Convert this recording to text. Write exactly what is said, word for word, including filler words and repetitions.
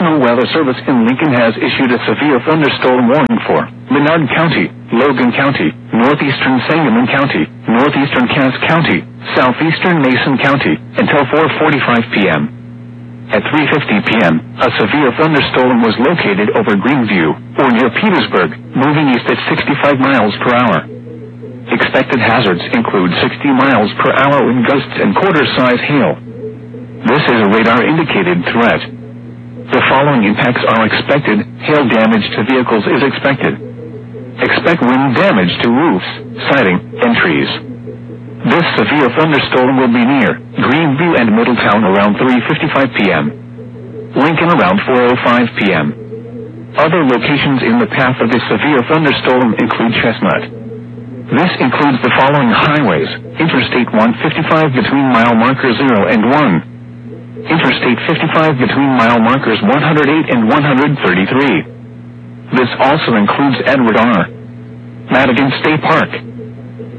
National Weather Service in Lincoln has issued a severe thunderstorm warning for Menard County, Logan County, northeastern Sangamon County, northeastern Cass County, southeastern Mason County, until four forty-five p m At three fifty p m, a severe thunderstorm was located over Greenview, or near Petersburg, moving east at sixty-five miles per hour. Expected hazards include sixty miles per hour wind gusts and quarter-size hail. This is a radar-indicated threat. The following impacts are expected. Hail damage to vehicles is expected. Expect wind damage to roofs, siding, and trees. This severe thunderstorm will be near Greenview and Middletown around three fifty-five p m Lincoln around four oh five p m Other locations in the path of this severe thunderstorm include Chestnut. This includes the following highways: Interstate one fifty-five between mile marker zero and one. Interstate fifty-five between mile markers one hundred eight and one hundred thirty-three. This also includes Edward R. Madigan State Park.